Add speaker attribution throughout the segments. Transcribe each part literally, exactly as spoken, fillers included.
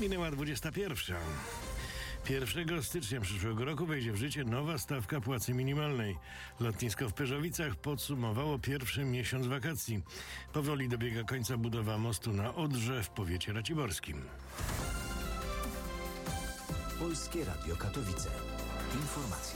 Speaker 1: Minęła dwudziesta pierwsza. pierwszego stycznia przyszłego roku wejdzie w życie nowa stawka płacy minimalnej. Lotnisko w Pyrzowicach podsumowało pierwszy miesiąc wakacji. Powoli dobiega końca budowa mostu na Odrze w powiecie raciborskim.
Speaker 2: Polskie Radio Katowice. Informacje.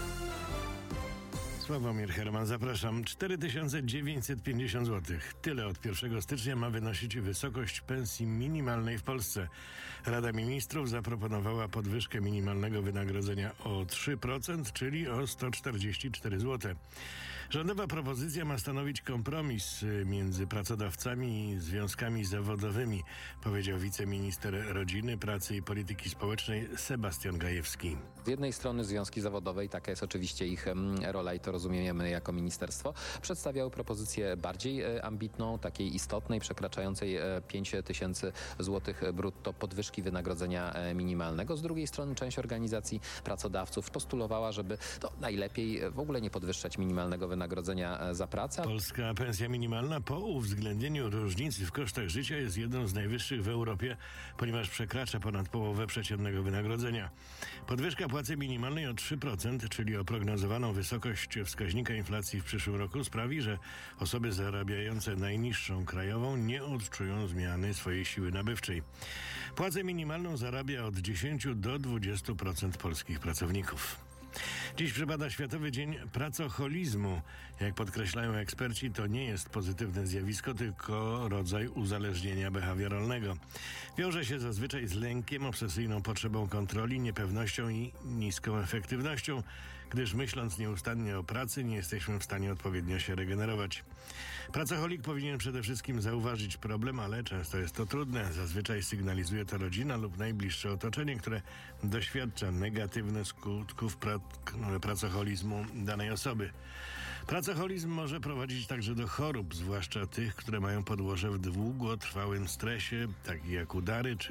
Speaker 1: Sławomir Herman, zapraszam. cztery tysiące dziewięćset pięćdziesiąt złotych. Tyle od pierwszego stycznia ma wynosić wysokość pensji minimalnej w Polsce. Rada Ministrów zaproponowała podwyżkę minimalnego wynagrodzenia o trzy procent, czyli o sto czterdzieści cztery złote. Rządowa propozycja ma stanowić kompromis między pracodawcami i związkami zawodowymi, powiedział wiceminister Rodziny, Pracy i Polityki Społecznej Sebastian Gajewski.
Speaker 3: Z jednej strony związki zawodowe, i taka jest oczywiście ich rola i to rozumiemy jako ministerstwo, przedstawiały propozycję bardziej ambitną, takiej istotnej, przekraczającej pięć tysięcy złotych brutto podwyżki wynagrodzenia minimalnego. Z drugiej strony część organizacji pracodawców postulowała, żeby to najlepiej w ogóle nie podwyższać minimalnego wynagrodzenia za pracę.
Speaker 1: Polska pensja minimalna po uwzględnieniu różnicy w kosztach życia jest jedną z najwyższych w Europie, ponieważ przekracza ponad połowę przeciętnego wynagrodzenia. Podwyżka płacy minimalnej o trzy procent, czyli o prognozowaną wysokość wskaźnika inflacji w przyszłym roku, sprawi, że osoby zarabiające najniższą krajową nie odczują zmiany swojej siły nabywczej. Płacę minimalną zarabia od dziesięciu do dwudziestu procent polskich pracowników. Dziś przypada Światowy Dzień Pracoholizmu. Jak podkreślają eksperci, to nie jest pozytywne zjawisko, tylko rodzaj uzależnienia behawioralnego. Wiąże się zazwyczaj z lękiem, obsesyjną potrzebą kontroli, niepewnością i niską efektywnością, gdyż myśląc nieustannie o pracy, nie jesteśmy w stanie odpowiednio się regenerować. Pracoholik powinien przede wszystkim zauważyć problem, ale często jest to trudne. Zazwyczaj sygnalizuje to rodzina lub najbliższe otoczenie, które doświadcza negatywnych skutków pracy pracoholizmu danej osoby. Pracoholizm może prowadzić także do chorób, zwłaszcza tych, które mają podłoże w długotrwałym stresie, takich jak udary czy